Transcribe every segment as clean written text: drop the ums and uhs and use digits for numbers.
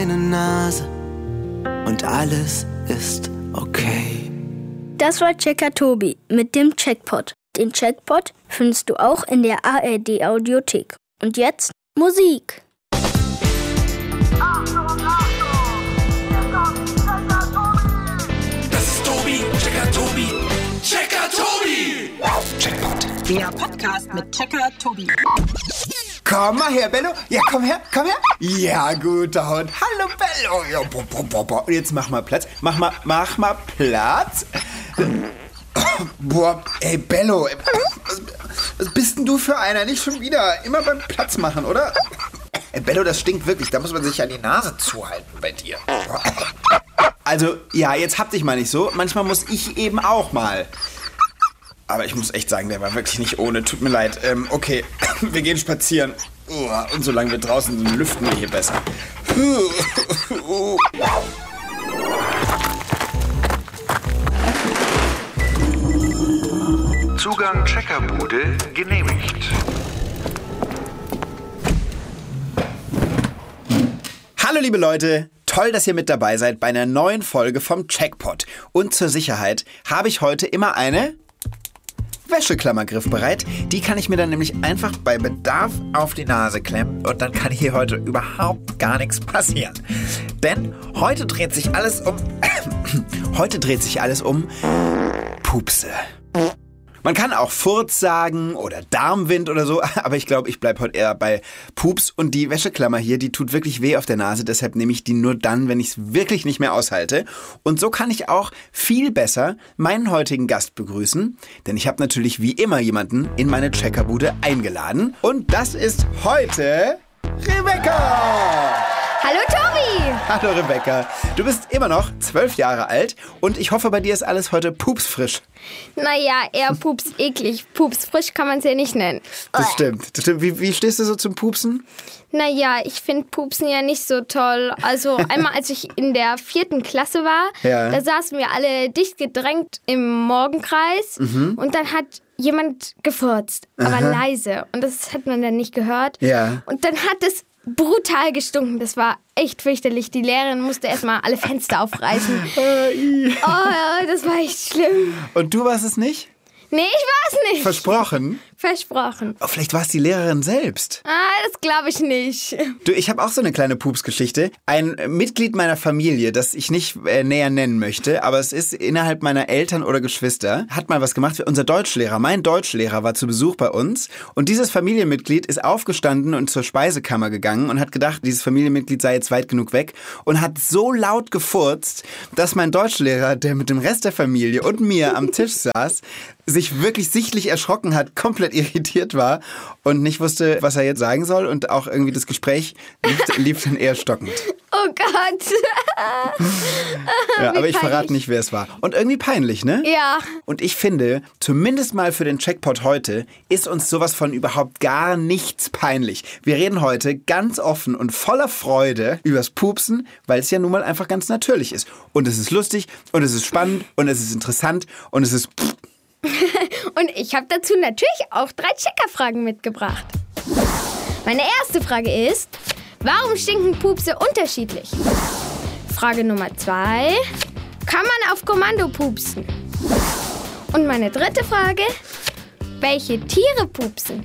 Eine Nase und alles ist okay. Das war Checker Tobi mit dem Checkpot. Den Checkpot findest du auch in der ARD Audiothek. Und jetzt Musik. Das ist Tobi, Checker Tobi, Checker Tobi. Checkpot. Der Podcast mit Checker Tobi. Komm mal her, Bello. Ja, komm her. Ja, guter Hund. Hallo, Bello. Ja, und jetzt mach mal Platz. Mach mal Platz. Boah, ey, Bello. Was bist denn du für einer? Nicht schon wieder. Immer beim Platz machen, oder? Ey, Bello, das stinkt wirklich. Da muss man sich an die Nase zuhalten bei dir. Also, ja, jetzt hab dich mal nicht so. Manchmal muss ich eben auch mal. Aber ich muss echt sagen, der war wirklich nicht ohne. Tut mir leid. Okay, wir gehen spazieren. Und solange wir draußen sind, lüften wir hier besser. Zugang Checkerbude genehmigt. Hallo liebe Leute, toll, dass ihr mit dabei seid bei einer neuen Folge vom Checkpot. Und zur Sicherheit habe ich heute immer eine Wäscheklammer griffbereit. Die kann ich mir dann nämlich einfach bei Bedarf auf die Nase klemmen und dann kann hier heute überhaupt gar nichts passieren. Denn heute dreht sich alles um Pupse. Man kann auch Furz sagen oder Darmwind oder so, aber ich glaube, ich bleibe heute eher bei Pups. Und die Wäscheklammer hier, die tut wirklich weh auf der Nase, deshalb nehme ich die nur dann, wenn ich es wirklich nicht mehr aushalte. Und so kann ich auch viel besser meinen heutigen Gast begrüßen, denn ich habe natürlich wie immer jemanden in meine Checkerbude eingeladen. Und das ist heute Rebecca! Hallo Tobi! Hallo Rebecca, du bist immer noch 12 Jahre alt und ich hoffe, bei dir ist alles heute pupsfrisch. Naja, eher pupseklig. Pupsfrisch kann man es ja nicht nennen. Das stimmt. Wie stehst du so zum Pupsen? Naja, ich finde Pupsen ja nicht so toll. Also einmal, als ich in der 4. Klasse war, da saßen wir alle dicht gedrängt im Morgenkreis und dann hat jemand gefurzt, aber leise. Und das hat man dann nicht gehört. Ja. Und dann hat es brutal gestunken. Das war echt fürchterlich. Die Lehrerin musste erstmal alle Fenster aufreißen. Oh, das war echt schlimm. Und du warst es nicht? Nee, ich war es nicht. Versprochen? Versprochen. Oh, vielleicht war es die Lehrerin selbst. Das glaube ich nicht. Du, ich habe auch so eine kleine Pupsgeschichte. Ein Mitglied meiner Familie, das ich nicht näher nennen möchte, aber es ist innerhalb meiner Eltern oder Geschwister, hat mal was gemacht. Unser Deutschlehrer, mein Deutschlehrer war zu Besuch bei uns und dieses Familienmitglied ist aufgestanden und zur Speisekammer gegangen und hat gedacht, dieses Familienmitglied sei jetzt weit genug weg und hat so laut gefurzt, dass mein Deutschlehrer, der mit dem Rest der Familie und mir am Tisch saß, sich wirklich sichtlich erschrocken hat, komplett irritiert war und nicht wusste, was er jetzt sagen soll und auch irgendwie das Gespräch lief dann eher stockend. Oh Gott. Ja, aber ich verrate nicht, wer es war. Und irgendwie peinlich, ne? Ja. Und ich finde, zumindest mal für den Checkpot heute, ist uns sowas von überhaupt gar nichts peinlich. Wir reden heute ganz offen und voller Freude übers Pupsen, weil es ja nun mal einfach ganz natürlich ist. Und es ist lustig und es ist spannend und es ist interessant und es ist... Und ich habe dazu natürlich auch 3 Checkerfragen mitgebracht. Meine erste Frage ist, warum stinken Pupse unterschiedlich? Frage Nummer 2, kann man auf Kommando pupsen? Und meine dritte Frage, welche Tiere pupsen?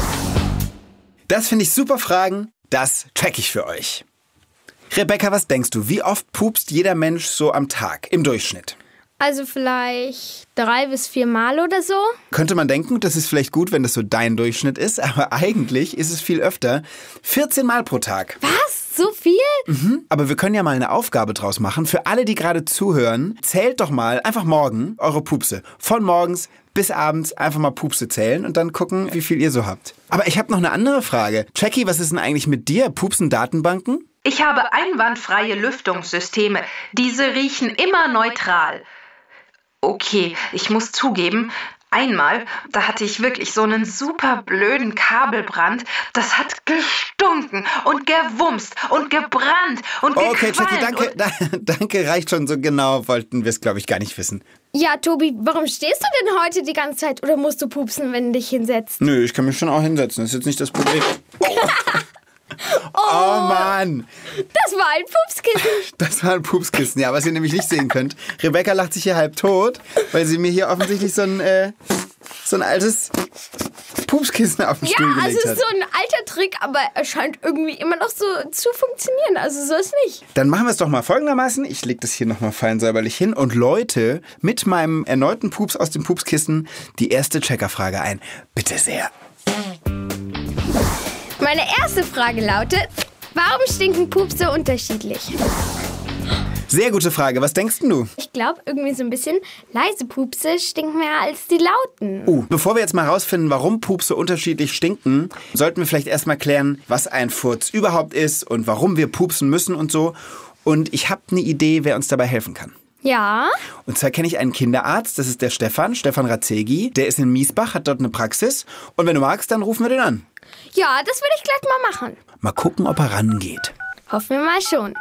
Das finde ich super Fragen, das check ich für euch. Rebecca, was denkst du, wie oft pupst jeder Mensch so am Tag im Durchschnitt? Also vielleicht 3 bis 4 Mal oder so. Könnte man denken, das ist vielleicht gut, wenn das so dein Durchschnitt ist, aber eigentlich ist es viel öfter. 14 Mal pro Tag. Was? So viel? Aber wir können ja mal eine Aufgabe draus machen. Für alle, die gerade zuhören, zählt doch mal einfach morgen eure Pupse. Von morgens bis abends einfach mal Pupse zählen und dann gucken, wie viel ihr so habt. Aber ich habe noch eine andere Frage. Jackie, was ist denn eigentlich mit dir? Pupsen Datenbanken? Ich habe einwandfreie Lüftungssysteme. Diese riechen immer neutral. Okay, ich muss zugeben, einmal, da hatte ich wirklich so einen super blöden Kabelbrand. Das hat gestunken und gewumst und gebrannt und gequalmt. Okay, Jackie, danke, reicht schon. So genau wollten wir es, glaube ich, gar nicht wissen. Ja, Tobi, warum stehst du denn heute die ganze Zeit oder musst du pupsen, wenn du dich hinsetzt? Nö, ich kann mich schon auch hinsetzen. Das ist jetzt nicht das Problem. Oh Mann. Das war ein Pupskissen. Das war ein Pupskissen, ja, was ihr nämlich nicht sehen könnt. Rebecca lacht sich hier halb tot, weil sie mir hier offensichtlich so ein altes Pupskissen auf den Stuhl gelegt hat. Ja, also so ein alter Trick, aber er scheint irgendwie immer noch so zu funktionieren. Also so ist nicht. Dann machen wir es doch mal folgendermaßen. Ich lege das hier nochmal fein säuberlich hin und läute mit meinem erneuten Pups aus dem Pupskissen die erste Checkerfrage ein. Bitte sehr. Meine erste Frage lautet, warum stinken Pups so unterschiedlich? Sehr gute Frage. Was denkst du? Ich glaube, irgendwie so ein bisschen leise Pupse stinken mehr als die lauten. Bevor wir jetzt mal rausfinden, warum Pupse unterschiedlich stinken, sollten wir vielleicht erstmal klären, was ein Furz überhaupt ist und warum wir pupsen müssen und so. Und ich habe eine Idee, wer uns dabei helfen kann. Ja? Und zwar kenne ich einen Kinderarzt, das ist der Stefan Ratzegi. Der ist in Miesbach, hat dort eine Praxis. Und wenn du magst, dann rufen wir den an. Ja, das würde ich gleich mal machen. Mal gucken, ob er rangeht. Hoffen wir mal schon.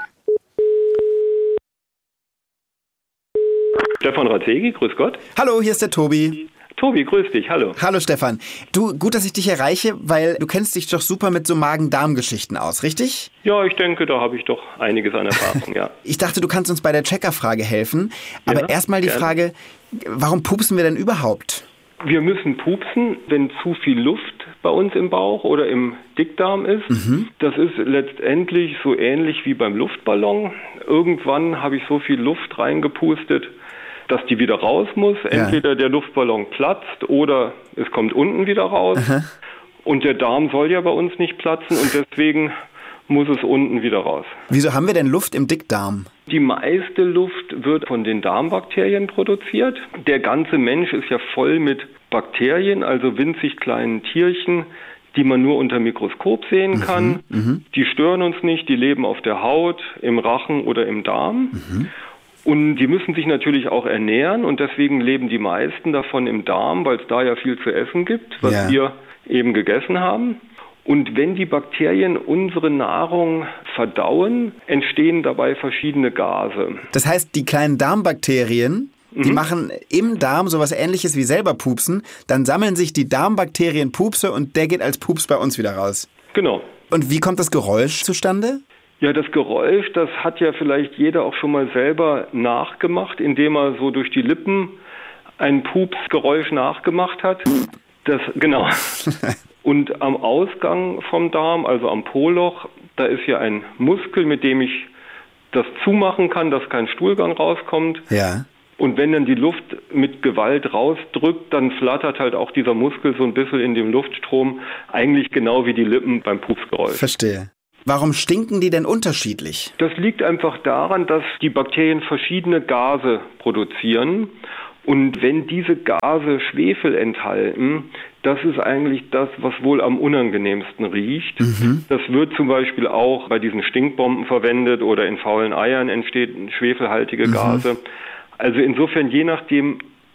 Stefan Ratzegi, grüß Gott. Hallo, hier ist der Tobi. Tobi, grüß dich, hallo. Hallo Stefan. Du, gut, dass ich dich erreiche, weil du kennst dich doch super mit so Magen-Darm-Geschichten aus, richtig? Ja, ich denke, da habe ich doch einiges an Erfahrung, ja. Ich dachte, du kannst uns bei der Checkerfrage helfen. Aber erstmal die Frage, warum pupsen wir denn überhaupt? Wir müssen pupsen, wenn zu viel Luft bei uns im Bauch oder im Dickdarm ist. Das ist letztendlich so ähnlich wie beim Luftballon. Irgendwann habe ich so viel Luft reingepustet, dass die wieder raus muss. Entweder der Luftballon platzt oder es kommt unten wieder raus. Und der Darm soll ja bei uns nicht platzen und deswegen muss es unten wieder raus. Wieso haben wir denn Luft im Dickdarm? Die meiste Luft wird von den Darmbakterien produziert. Der ganze Mensch ist ja voll mit Bakterien, also winzig kleinen Tierchen, die man nur unter Mikroskop sehen kann. Die stören uns nicht, die leben auf der Haut, im Rachen oder im Darm. Und die müssen sich natürlich auch ernähren und deswegen leben die meisten davon im Darm, weil es da ja viel zu essen gibt, was wir eben gegessen haben. Und wenn die Bakterien unsere Nahrung verdauen, entstehen dabei verschiedene Gase. Das heißt, die kleinen Darmbakterien, die machen im Darm sowas Ähnliches wie selber pupsen. Dann sammeln sich die Darmbakterien Pupse und der geht als Pups bei uns wieder raus. Genau. Und wie kommt das Geräusch zustande? Ja, das Geräusch, das hat ja vielleicht jeder auch schon mal selber nachgemacht, indem er so durch die Lippen ein Pupsgeräusch nachgemacht hat. Das, genau. Und am Ausgang vom Darm, also am Po-Loch, da ist ja ein Muskel, mit dem ich das zumachen kann, dass kein Stuhlgang rauskommt. Ja. Und wenn dann die Luft mit Gewalt rausdrückt, dann flattert halt auch dieser Muskel so ein bisschen in dem Luftstrom, eigentlich genau wie die Lippen beim Pupsgeräusch. Verstehe. Warum stinken die denn unterschiedlich? Das liegt einfach daran, dass die Bakterien verschiedene Gase produzieren. Und wenn diese Gase Schwefel enthalten, das ist eigentlich das, was wohl am unangenehmsten riecht. Das wird zum Beispiel auch bei diesen Stinkbomben verwendet oder in faulen Eiern entstehen schwefelhaltige Gase. Also insofern, je nachdem,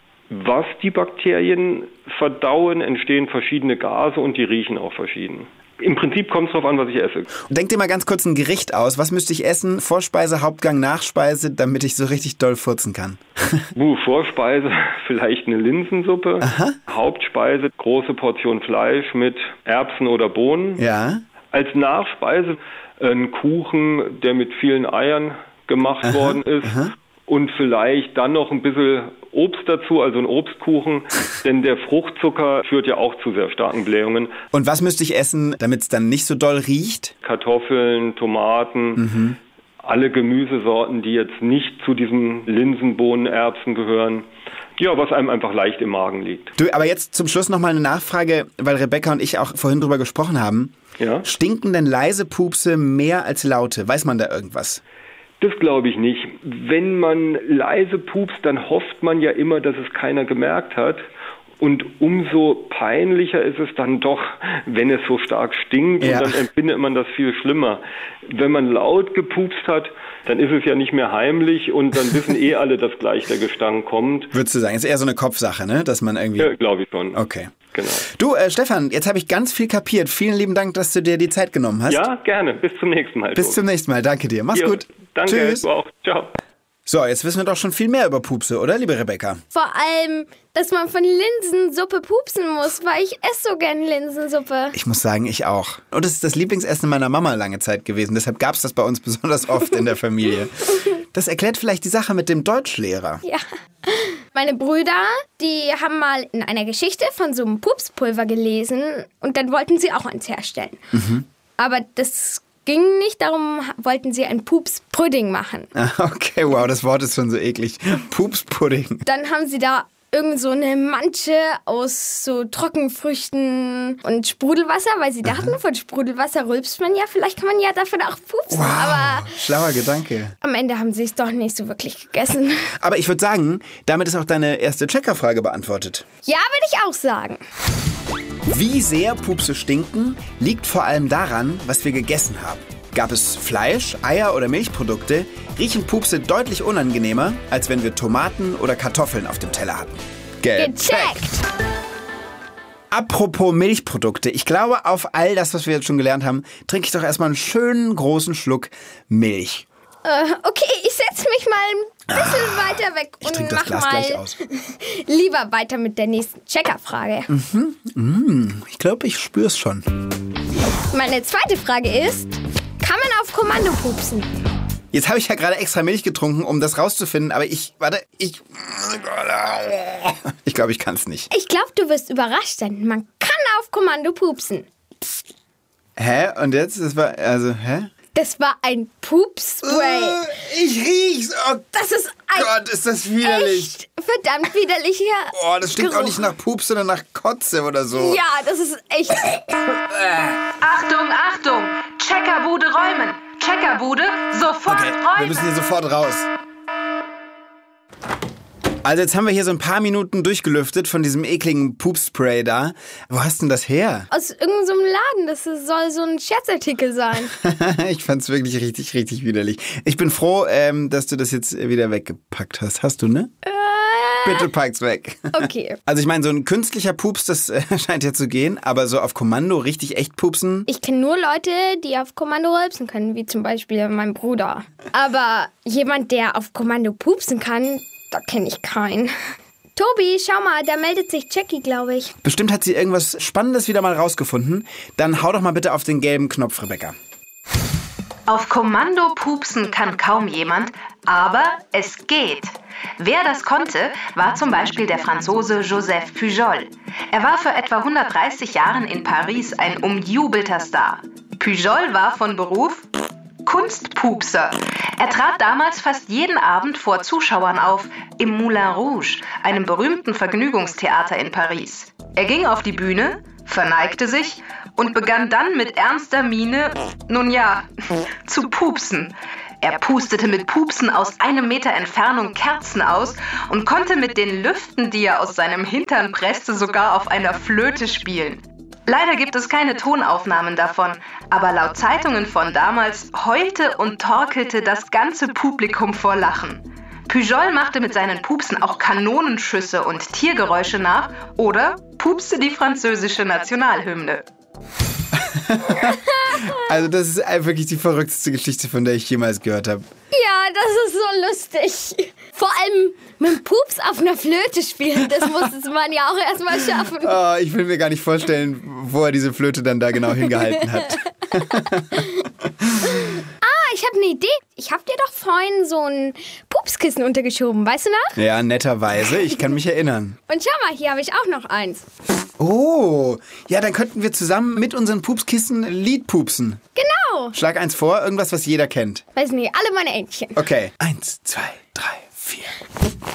was die Bakterien verdauen, entstehen verschiedene Gase und die riechen auch verschieden. Im Prinzip kommt es darauf an, was ich esse. Denk dir mal ganz kurz ein Gericht aus. Was müsste ich essen? Vorspeise, Hauptgang, Nachspeise, damit ich so richtig doll furzen kann. Vorspeise, vielleicht eine Linsensuppe. Aha. Hauptspeise, große Portion Fleisch mit Erbsen oder Bohnen. Ja. Als Nachspeise ein Kuchen, der mit vielen Eiern gemacht worden ist. Und vielleicht dann noch ein bisschen Obst dazu, also ein Obstkuchen, denn der Fruchtzucker führt ja auch zu sehr starken Blähungen. Und was müsste ich essen, damit es dann nicht so doll riecht? Kartoffeln, Tomaten, alle Gemüsesorten, die jetzt nicht zu diesen Linsenbohnen, Erbsen gehören. Ja, was einem einfach leicht im Magen liegt. Du, aber jetzt zum Schluss nochmal eine Nachfrage, weil Rebecca und ich auch vorhin drüber gesprochen haben. Ja? Stinken denn leise Pupse mehr als laute? Weiß man da irgendwas? Das glaube ich nicht. Wenn man leise pupst, dann hofft man ja immer, dass es keiner gemerkt hat. Und umso peinlicher ist es dann doch, wenn es so stark stinkt. Und dann empfindet man das viel schlimmer. Wenn man laut gepupst hat, dann ist es ja nicht mehr heimlich und dann wissen alle, dass gleich der Gestank kommt. Würdest du sagen, ist eher so eine Kopfsache, ne? Dass man irgendwie... Ja, glaube ich schon. Okay. Genau. Du, Stefan, jetzt habe ich ganz viel kapiert. Vielen lieben Dank, dass du dir die Zeit genommen hast. Ja, gerne. Bis zum nächsten Mal. Bis zum nächsten Mal. Danke dir. Mach's gut. Danke. Tschüss. Du auch. Ciao. So, jetzt wissen wir doch schon viel mehr über Pupse, oder, liebe Rebecca? Vor allem, dass man von Linsensuppe pupsen muss, weil ich esse so gern Linsensuppe. Ich muss sagen, ich auch. Und das ist das Lieblingsessen meiner Mama lange Zeit gewesen. Deshalb gab es das bei uns besonders oft in der Familie. Das erklärt vielleicht die Sache mit dem Deutschlehrer. Ja. Meine Brüder, die haben mal in einer Geschichte von so einem Pupspulver gelesen und dann wollten sie auch eins herstellen. Aber das ging nicht, darum wollten sie einen Pupspudding machen. Okay, wow, das Wort ist schon so eklig. Pupspudding. Dann haben sie da irgend so eine Mansche aus so Trockenfrüchten und Sprudelwasser, weil sie dachten, von Sprudelwasser rülpst man ja, vielleicht kann man ja davon auch pupsen. Wow, aber schlauer Gedanke. Am Ende haben sie es doch nicht so wirklich gegessen. Aber ich würde sagen, damit ist auch deine erste Checkerfrage beantwortet. Ja, würde ich auch sagen. Wie sehr Pupse stinken, liegt vor allem daran, was wir gegessen haben. Gab es Fleisch, Eier oder Milchprodukte, riechen Pupse deutlich unangenehmer, als wenn wir Tomaten oder Kartoffeln auf dem Teller hatten. Gecheckt! Apropos Milchprodukte, ich glaube, auf all das, was wir jetzt schon gelernt haben, trinke ich doch erstmal einen schönen großen Schluck Milch. Okay, ich setze mich mal ein bisschen weiter weg Ich trinke und das mach Glas mal gleich aus. lieber weiter mit der nächsten Checkerfrage. Ich glaube, ich spüre es schon. Meine zweite Frage ist, kann man auf Kommando pupsen? Jetzt habe ich ja gerade extra Milch getrunken, um das rauszufinden, aber ich glaube, ich kann es nicht. Ich glaube, du wirst überrascht sein. Man kann auf Kommando pupsen. Hä? Und jetzt? Hä? Das war ein Pupspray. Ich riech's. Oh Das ist ein Gott, ist das widerlich. echt verdammt widerlicher Oh, das stinkt Geruch. auch nicht nach Pups, sondern nach Kotze oder so. Ja, das ist echt... Achtung, Achtung! Checkerbude räumen! Checkerbude, sofort Okay, räumen! wir müssen hier sofort raus. Also jetzt haben wir hier so ein paar Minuten durchgelüftet von diesem ekligen Pupspray da. Wo hast denn das her? Aus irgendeinem so Laden. Das soll so ein Scherzartikel sein. Ich fand's wirklich richtig, richtig widerlich. Ich bin froh, dass du das jetzt wieder weggepackt hast. Hast du, ne? Bitte pack's weg. Okay. Also ich meine, so ein künstlicher Pups, das scheint ja zu gehen, aber so auf Kommando richtig echt pupsen? Ich kenne nur Leute, die auf Kommando rülpsen können, wie zum Beispiel mein Bruder. Aber jemand, der auf Kommando pupsen kann, da kenne ich keinen. Tobi, schau mal, da meldet sich Jackie, glaube ich. Bestimmt hat sie irgendwas Spannendes wieder mal rausgefunden. Dann hau doch mal bitte auf den gelben Knopf, Rebecca. Auf Kommando pupsen kann kaum jemand, aber es geht. Wer das konnte, war zum Beispiel der Franzose Joseph Pujol. Er war vor etwa 130 Jahren in Paris ein umjubelter Star. Pujol war von Beruf Kunstpupser. Er trat damals fast jeden Abend vor Zuschauern auf, im Moulin Rouge, einem berühmten Vergnügungstheater in Paris. Er ging auf die Bühne, verneigte sich und begann dann mit ernster Miene, nun ja, zu pupsen. Er pustete mit Pupsen aus 1 Meter Entfernung Kerzen aus und konnte mit den Lüften, die er aus seinem Hintern presste, sogar auf einer Flöte spielen. Leider gibt es keine Tonaufnahmen davon, aber laut Zeitungen von damals heulte und torkelte das ganze Publikum vor Lachen. Pujol machte mit seinen Pupsen auch Kanonenschüsse und Tiergeräusche nach oder pupste die französische Nationalhymne. Also das ist wirklich die verrückteste Geschichte, von der ich jemals gehört habe. Ja, das ist so lustig. Vor allem mit dem Pups auf einer Flöte spielen, das musste man ja auch erstmal schaffen. Oh, ich will mir gar nicht vorstellen, wo er diese Flöte dann da genau hingehalten hat. Ich habe eine Idee. Ich habe dir doch vorhin so ein Pupskissen untergeschoben, weißt du noch? Ja, netterweise. Ich kann mich erinnern. Und schau mal, hier habe ich auch noch eins. Oh, ja, dann könnten wir zusammen mit unseren Pupskissen Lied pupsen. Genau. Schlag eins vor, irgendwas, was jeder kennt. Weiß nicht, alle meine Entchen. Okay. 1, 2, 3, 4.